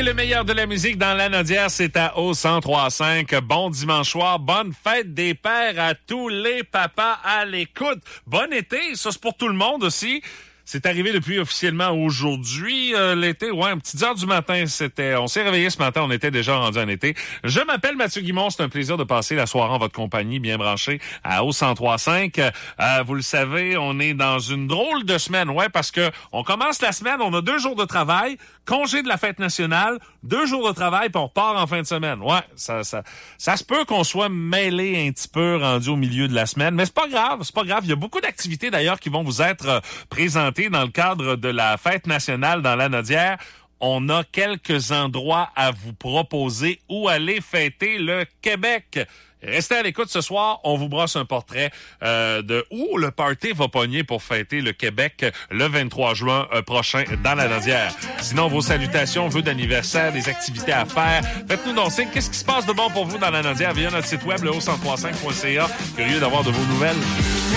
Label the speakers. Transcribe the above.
Speaker 1: le meilleur de la musique dans la Nodière, c'est à O1035. Bon dimanche soir, bonne fête des pères à tous les papas à l'écoute. Bon été, ça c'est pour tout le monde aussi. C'est arrivé depuis officiellement aujourd'hui. L'été, ouais, petites heures du matin, on s'est réveillé ce matin, on était déjà rendu en été. Je m'appelle Mathieu Guimond, c'est un plaisir de passer la soirée en votre compagnie, bien branché à O1035. Vous le savez, on est dans une drôle de semaine, ouais, parce que on commence la semaine, on a 2 jours de travail, congé de la fête nationale, 2 jours de travail, puis on repart en fin de semaine. Ouais, ça se peut qu'on soit mêlé un petit peu rendu au milieu de la semaine, mais c'est pas grave. Il y a beaucoup d'activités d'ailleurs qui vont vous être présentées dans le cadre de la fête nationale dans la Nodière. On a quelques endroits à vous proposer où aller fêter le Québec. Restez à l'écoute ce soir, on vous brosse un portrait de où le party va pogner pour fêter le Québec le 23 juin prochain dans la Nodière. Sinon, vos salutations, vœux d'anniversaire, des activités à faire, faites-nous donc signe. Qu'est-ce qui se passe de bon pour vous dans la Nodière via notre site web, le O1035.ca. Curieux d'avoir de vos nouvelles.